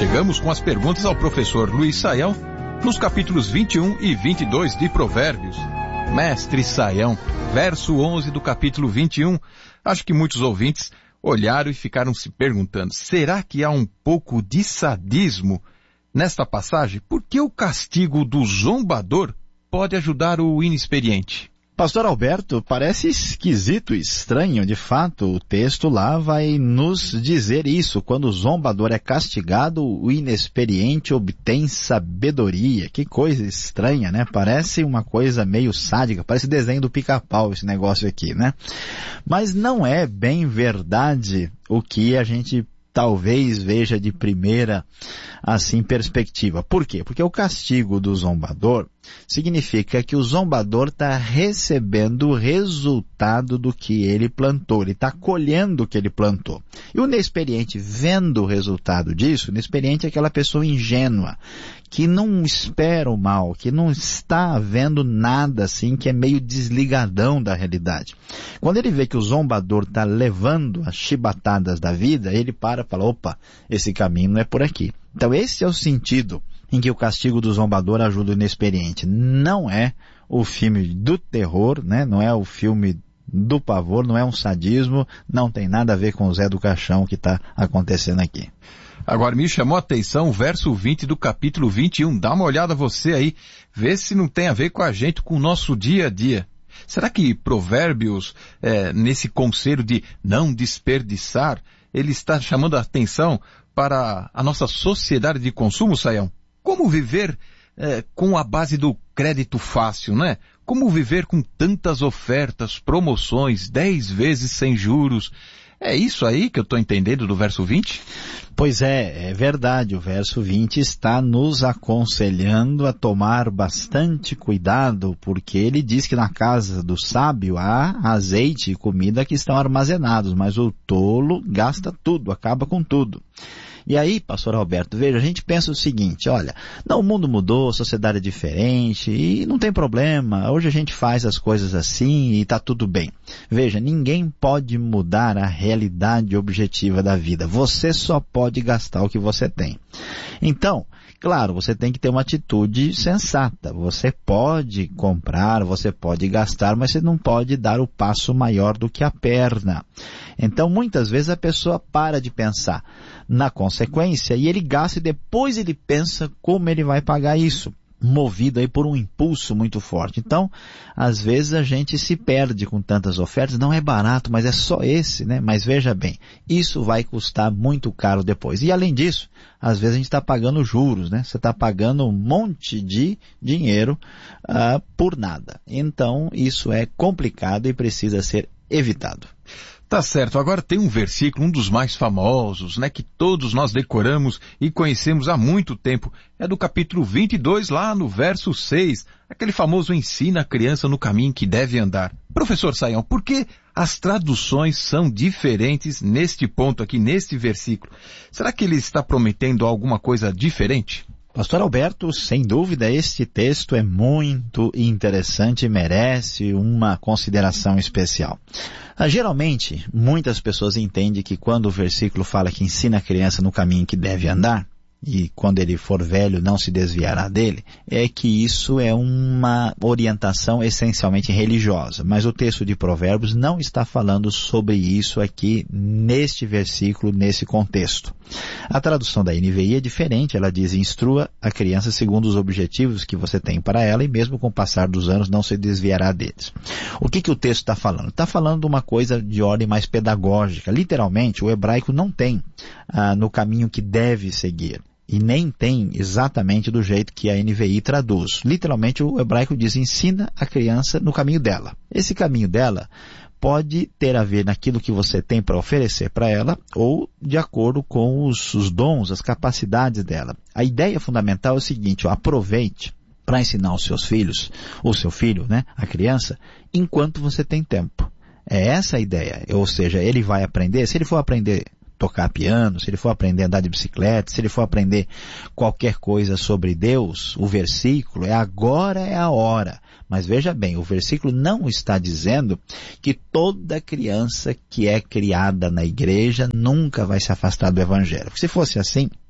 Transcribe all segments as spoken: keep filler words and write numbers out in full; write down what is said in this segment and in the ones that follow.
chegamos com as perguntas ao professor Luiz Saião nos capítulos vinte e um e vinte e dois de Provérbios. Mestre Saião, verso onze do capítulo vinte e um, acho que muitos ouvintes olharam e ficaram se perguntando, será que há um pouco de sadismo nesta passagem? Por que o castigo do zombador pode ajudar o inexperiente? Pastor Alberto, parece esquisito, estranho. De fato, o texto lá vai nos dizer isso. Quando o zombador é castigado, o inexperiente obtém sabedoria. Que coisa estranha, né? Parece uma coisa meio sádica, parece desenho do Pica-Pau esse negócio aqui, né? Mas não é bem verdade o que a gente talvez veja de primeira, assim, perspectiva. Por quê? Porque o castigo do zombador significa que o zombador está recebendo o resultado do que ele plantou. Ele está colhendo o que ele plantou. E o inexperiente, vendo o resultado disso, o inexperiente é aquela pessoa ingênua, que não espera o mal, que não está vendo nada assim, que é meio desligadão da realidade. Quando ele vê que o zombador está levando as chibatadas da vida, ele para e fala, opa, esse caminho não é por aqui. Então esse é o sentido em que o castigo do zombador ajuda o inexperiente. Não é o filme do terror, né? Não é o filme do pavor, não é um sadismo, não tem nada a ver com o Zé do Caixão que está acontecendo aqui. Agora me chamou a atenção o verso vinte do capítulo vinte e um. Dá uma olhada você aí, vê se não tem a ver com a gente, com o nosso dia a dia. Será que Provérbios, é, nesse conselho de não desperdiçar, ele está chamando a atenção para a nossa sociedade de consumo, Saião? Como viver é, com a base do crédito fácil, né? Como viver com tantas ofertas, promoções, dez vezes sem juros? É isso aí que eu estou entendendo do verso vinte? Pois é, é verdade. O verso vinte está nos aconselhando a tomar bastante cuidado, porque ele diz que na casa do sábio há azeite e comida que estão armazenados, mas o tolo gasta tudo, acaba com tudo. E aí, pastor Alberto, veja, a gente pensa o seguinte, olha, não, o mundo mudou, a sociedade é diferente e não tem problema, hoje a gente faz as coisas assim e está tudo bem. Veja, ninguém pode mudar a realidade objetiva da vida, você só pode gastar o que você tem. Então, claro, você tem que ter uma atitude sensata, você pode comprar, você pode gastar, mas você não pode dar o passo maior do que a perna. Então, muitas vezes a pessoa para de pensar na consequência e ele gasta e depois ele pensa como ele vai pagar isso, movido aí por um impulso muito forte. Então, às vezes a gente se perde com tantas ofertas, não é barato, mas é só esse, né? Mas veja bem, isso vai custar muito caro depois. E além disso, às vezes a gente está pagando juros, né? Você está pagando um monte de dinheiro uh, por nada. Então, isso é complicado e precisa ser evitado. Tá certo, agora tem um versículo, um dos mais famosos, né, que todos nós decoramos e conhecemos há muito tempo. É do capítulo vinte e dois, lá no verso seis, aquele famoso ensina a criança no caminho que deve andar. Professor Saião, por que as traduções são diferentes neste ponto aqui, neste versículo? Será que ele está prometendo alguma coisa diferente? Pastor Alberto, sem dúvida, este texto é muito interessante e merece uma consideração especial. Ah, geralmente, muitas pessoas entendem que quando o versículo fala que ensina a criança no caminho que deve andar, e quando ele for velho não se desviará dele, é que isso é uma orientação essencialmente religiosa. Mas o texto de Provérbios não está falando sobre isso aqui neste versículo, nesse contexto. A tradução da N V I é diferente, ela diz, instrua a criança segundo os objetivos que você tem para ela e mesmo com o passar dos anos não se desviará deles. O que, que o texto está falando? Está falando de uma coisa de ordem mais pedagógica. Literalmente, o hebraico não tem ah, no caminho que deve seguir. E nem tem exatamente do jeito que a N V I traduz. Literalmente o hebraico diz, ensina a criança no caminho dela. Esse caminho dela pode ter a ver naquilo que você tem para oferecer para ela ou de acordo com os, os dons, as capacidades dela. A ideia fundamental é o seguinte, ó, aproveite para ensinar os seus filhos, o seu filho, né, a criança, enquanto você tem tempo. É essa a ideia. Ou seja, ele vai aprender, se ele for aprender tocar piano, se ele for aprender a andar de bicicleta, se ele for aprender qualquer coisa sobre Deus, o versículo é agora é a hora. Mas veja bem, o versículo não está dizendo que toda criança que é criada na igreja nunca vai se afastar do evangelho. Porque se fosse assim,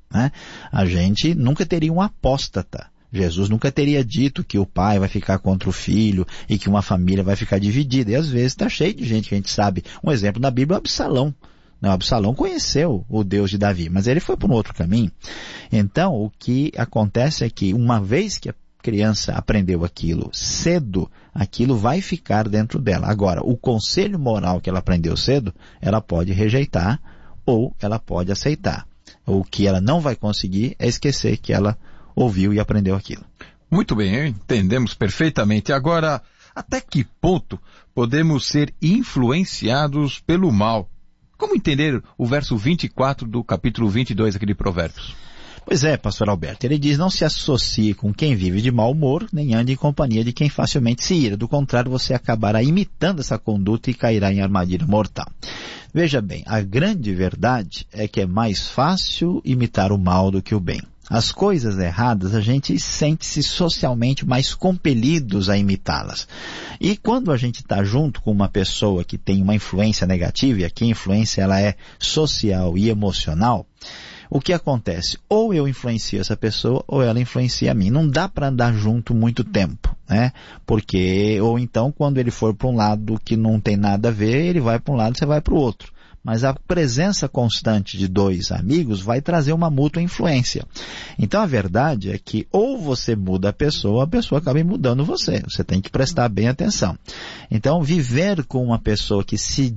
né? A gente nunca teria um apóstata. Jesus nunca teria dito que o pai vai ficar contra o filho e que uma família vai ficar dividida. E às vezes está cheio de gente que a gente sabe. Um exemplo na Bíblia é Absalão. Não, Absalão conheceu o Deus de Davi, mas ele foi por um outro caminho. Então, o que acontece é que uma vez que a criança aprendeu aquilo cedo, aquilo vai ficar dentro dela. Agora, o conselho moral que ela aprendeu cedo, ela pode rejeitar ou ela pode aceitar. O que ela não vai conseguir é esquecer que ela ouviu e aprendeu aquilo. Muito bem, entendemos perfeitamente. Agora, até que ponto podemos ser influenciados pelo mal? Como entender o verso vinte e quatro do capítulo vinte e dois aqui de Provérbios? Pois é, pastor Alberto, ele diz, não se associe com quem vive de mau humor, nem ande em companhia de quem facilmente se ira. Do contrário, você acabará imitando essa conduta e cairá em armadilha mortal. Veja bem, a grande verdade é que é mais fácil imitar o mal do que o bem. As coisas erradas, a gente sente-se socialmente mais compelidos a imitá-las. E quando a gente está junto com uma pessoa que tem uma influência negativa, e aqui a influência ela é social e emocional, o que acontece? Ou eu influencio essa pessoa, ou ela influencia a mim. Não dá para andar junto muito tempo, né? Porque, ou então, quando ele for para um lado que não tem nada a ver, ele vai para um lado e você vai para o outro. Mas a presença constante de dois amigos vai trazer uma mútua influência. Então a verdade é que ou você muda a pessoa, ou a pessoa acaba mudando você. Você tem que prestar bem atenção. Então viver com uma pessoa que se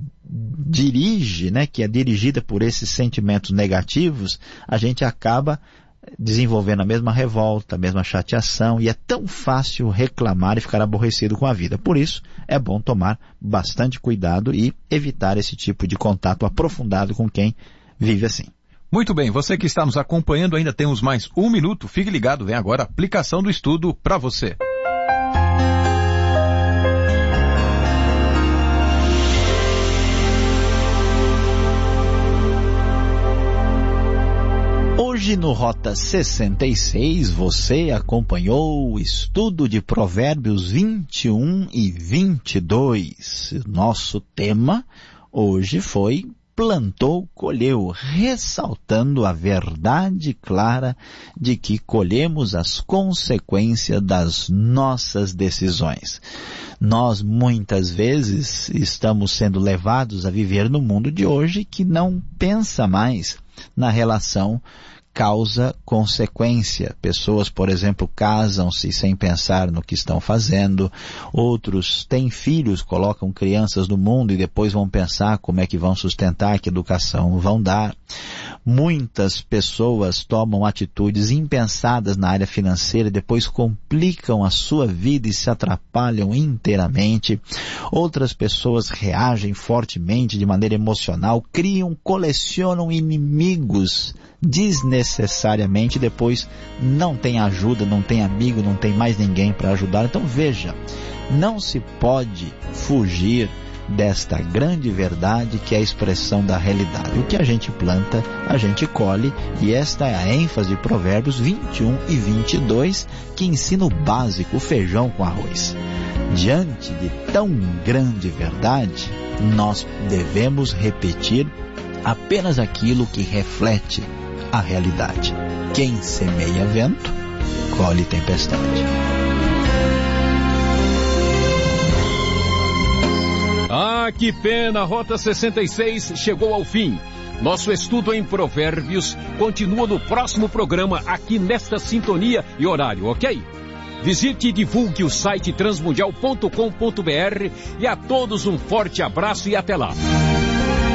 dirige, né, que é dirigida por esses sentimentos negativos, a gente acaba desenvolvendo a mesma revolta, a mesma chateação, e é tão fácil reclamar e ficar aborrecido com a vida. Por isso, é bom tomar bastante cuidado e evitar esse tipo de contato aprofundado com quem vive assim. Muito bem, você que está nos acompanhando, ainda temos mais um minuto. Fique ligado, vem agora a aplicação do estudo para você. Hoje no Rota sessenta e seis você acompanhou o estudo de Provérbios vinte e um e vinte e dois. Nosso tema hoje foi plantou, colheu, ressaltando a verdade clara de que colhemos as consequências das nossas decisões. Nós muitas vezes estamos sendo levados a viver no mundo de hoje que não pensa mais na relação causa-consequência. Pessoas, por exemplo, casam-se sem pensar no que estão fazendo. Outros têm filhos, colocam crianças no mundo e depois vão pensar como é que vão sustentar, que educação vão dar. Muitas pessoas tomam atitudes impensadas na área financeira e depois complicam a sua vida e se atrapalham inteiramente. Outras pessoas reagem fortemente de maneira emocional, criam, colecionam inimigos desnecessariamente, depois não tem ajuda, não tem amigo, não tem mais ninguém para ajudar. Então veja, não se pode fugir desta grande verdade que é a expressão da realidade. O que a gente planta, a gente colhe, e esta é a ênfase de Provérbios vinte e um e vinte e dois, que ensina o básico, o feijão com arroz. Diante de tão grande verdade, nós devemos repetir apenas aquilo que reflete a realidade. Quem semeia vento, colhe tempestade. Ah, que pena! A Rota sessenta e seis chegou ao fim. Nosso estudo em Provérbios continua no próximo programa aqui nesta sintonia e horário, ok? Visite e divulgue o site transmundial ponto com ponto br e a todos um forte abraço e até lá.